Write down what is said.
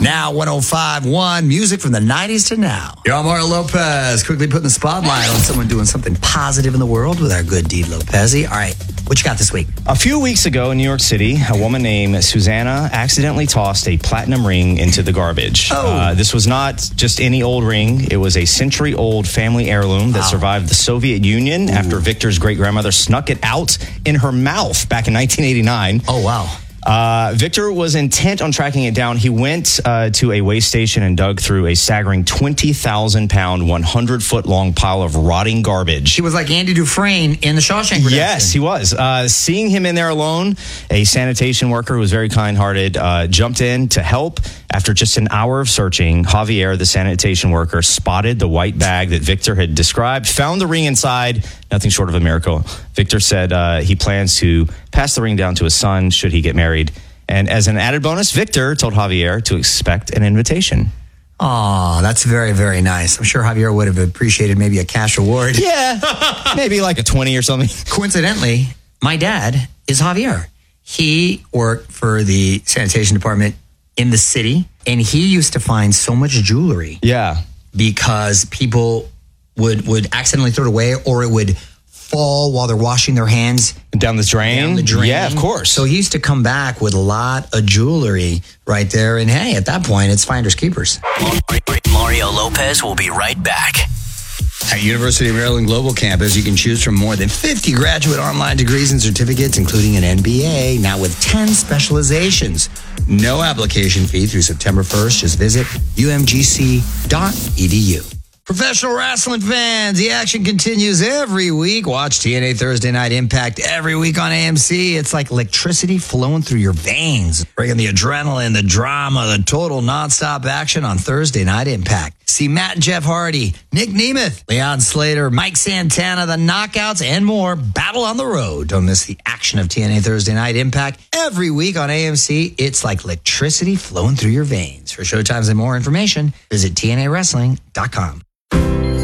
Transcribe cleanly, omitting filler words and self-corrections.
Now 105.1, music from the 90s to now. You're Mario Lopez, quickly putting the spotlight on someone doing something positive in the world with our good deed, Lopez. All right, what you got this week? A few weeks ago in New York City, a woman named Susanna accidentally tossed a platinum ring into the garbage. This was not just any old ring. It was a century-old family heirloom that survived the Soviet Union after Victor's great-grandmother snuck it out in her mouth back in 1989. Oh, wow. Victor was intent on tracking it down. He went to a waste station and dug through a staggering 20,000-pound, 100-foot-long pile of rotting garbage. He was like Andy Dufresne in The Shawshank Redemption. Yes, he was. Seeing him in there alone, a sanitation worker who was very kind-hearted jumped in to help. After just an hour of searching, Javier, the sanitation worker, spotted the white bag that Victor had described, found the ring inside, nothing short of a miracle. Victor said he plans to pass the ring down to his son should he get married. And as an added bonus, Victor told Javier to expect an invitation. Oh, that's very, very nice. I'm sure Javier would have appreciated maybe a cash reward. Yeah, maybe like a 20 or something. Coincidentally, my dad is Javier. He worked for the sanitation department in the city, and he used to find so much jewelry. Yeah. Because people would accidentally throw it away, or it would fall while they're washing their hands. Down the drain? Yeah, of course. So he used to come back with a lot of jewelry right there. And hey, at that point, it's finders keepers. Mario Lopez will be right back. At University of Maryland Global Campus, you can choose from more than 50 graduate online degrees and certificates, including an MBA, now with 10 specializations. No application fee through September 1st. Just visit umgc.edu. Professional wrestling fans, the action continues every week. Watch TNA Thursday Night Impact every week on AMC. It's like electricity flowing through your veins, bringing the adrenaline, the drama, the total nonstop action on Thursday Night Impact. See Matt and Jeff Hardy, Nick Nemeth, Leon Slater, Mike Santana, the Knockouts, and more battle on the road. Don't miss the action of TNA Thursday Night Impact every week on AMC. It's like electricity flowing through your veins. For showtimes and more information, visit TNAWrestling.com.